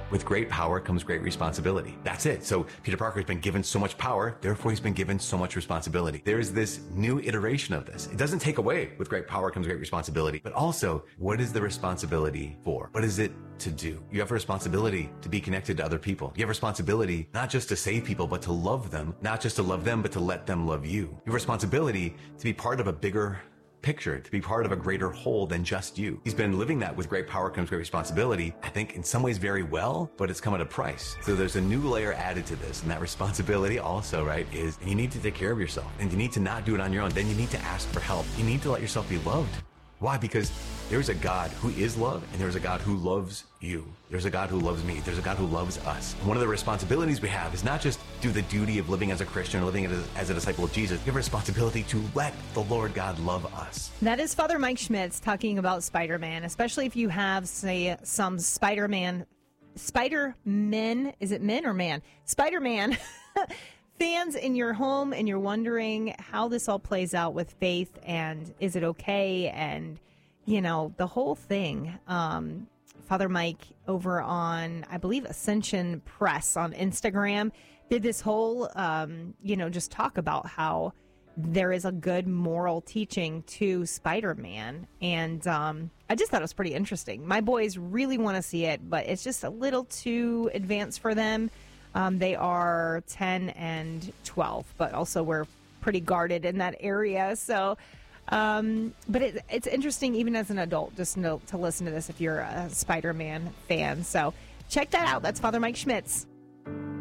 With great power comes great responsibility. That's it. So Peter Parker has been given so much power, therefore he's been given so much responsibility. There's this new iteration of this. It doesn't take away with great power comes great responsibility, but also what is the responsibility for? What is it to do? You have a responsibility to be connected to other people. You have a responsibility not just to save people, but to love them, not just to love them, but to let them love you. You have a responsibility to be part of a bigger picture, to be part of a greater whole than just you. He's been living that with great power comes great responsibility, I think in some ways very well, but it's come at a price. So there's a new layer added to this, and that responsibility also, right, is you need to take care of yourself, and you need to not do it on your own. Then you need to ask for help. You need to let yourself be loved. Why? Because there's a God who is love, and there's a God who loves you. There's a God who loves me. There's a God who loves us. And one of the responsibilities we have is not just do the duty of living as a Christian or living as a disciple of Jesus. We have a responsibility to let the Lord God love us. That is Father Mike Schmitz talking about Spider-Man, especially if you have, say, some Spider-Man, is it men or man? Spider-Man fans in your home, and you're wondering how this all plays out with faith, and is it okay, and the whole thing. Father Mike over on, I believe, Ascension Press on Instagram did this whole just talk about how there is a good moral teaching to Spider-Man, and I just thought it was pretty interesting. My boys really want to see it, but it's just a little too advanced for them. They are 10 and 12, but also we're pretty guarded in that area. So, but it's interesting even as an adult just to listen to this if you're a Spider-Man fan. So check that out. That's Father Mike Schmitz.